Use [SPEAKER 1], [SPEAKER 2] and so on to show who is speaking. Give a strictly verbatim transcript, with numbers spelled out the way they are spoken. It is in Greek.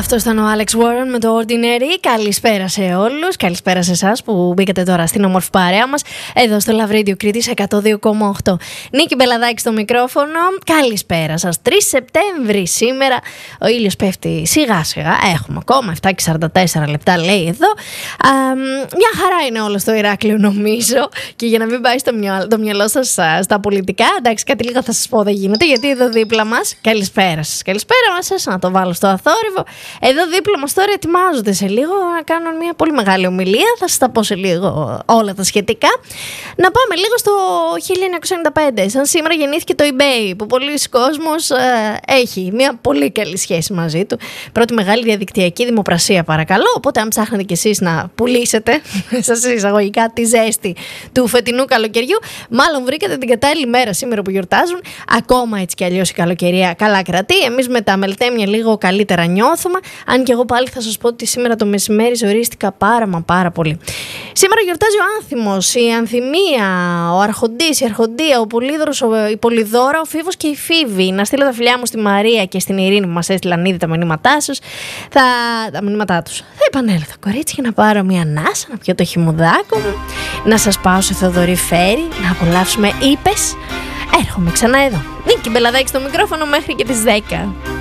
[SPEAKER 1] Αυτό ήταν ο Alex Warren με το Ordinary. Καλησπέρα σε όλους. Καλησπέρα σε εσάς που μπήκατε τώρα στην όμορφη παρέα μας εδώ στο Love Radio Κρήτης εκατό δύο κόμμα οκτώ. Νίκη Μπελαδάκη στο μικρόφωνο. Καλησπέρα σας. τρεις Σεπτέμβρη σήμερα. Ο ήλιος πέφτει σιγά σιγά. Έχουμε ακόμα επτά και σαράντα τέσσερα λεπτά, λέει εδώ. Α, μια χαρά είναι όλο στο Ηράκλειο, νομίζω. Και για να μην πάει στο μυαλό, το μυαλό σας στα πολιτικά, εντάξει, κάτι λίγο θα σας πω, δεν γίνεται, γιατί εδώ δίπλα μας. Καλησπέρα σας. Καλησπέρα μας. Να το βάλω στο αθόρυβο. Εδώ δίπλα μας τώρα ετοιμάζονται σε λίγο να κάνουν μια πολύ μεγάλη ομιλία. Θα σας τα πω σε λίγο όλα τα σχετικά. Να πάμε λίγο στο χίλια εννιακόσια ενενήντα πέντε. Σαν σήμερα γεννήθηκε το eBay, που πολλοί κόσμος ε, έχει μια πολύ καλή σχέση μαζί του. Πρώτη μεγάλη διαδικτυακή δημοπρασία, παρακαλώ. Οπότε αν ψάχνετε κι εσείς να πουλήσετε σας εισαγωγικά τη ζέστη του φετινού καλοκαιριού, μάλλον βρήκατε την κατάλληλη μέρα σήμερα που γιορτάζουν. Ακόμα έτσι κι αλλιώς η καλοκαιρία καλά κρατεί. Εμείς με τα μελτέμια λίγο καλύτερα νιώθουμε. Αν και εγώ πάλι θα σας πω ότι σήμερα το μεσημέρι ζορίστηκα πάρα μα πάρα πολύ. Σήμερα γιορτάζει ο Άνθιμος, η Ανθιμία, ο Αρχοντής, η Αρχοντία, ο Πολύδωρος, η Πολυδώρα, ο Φίβος και η Φίβη. Να στείλω τα φιλιά μου στη Μαρία και στην Ειρήνη που μας έστειλαν ήδη τα μηνύματά τους. Θα... τα μηνύματά τους. Θα επανέλθω, κορίτσι, να πάρω μια ανάσα, να πιω το χυμουδάκο μου, να σας πάω σε Θοδωρή Φέρι, να απολαύσουμε ύπες. Έρχομαι ξανά εδώ. Νίκη Μπελαδάκη στο μικρόφωνο μέχρι και τις δέκα.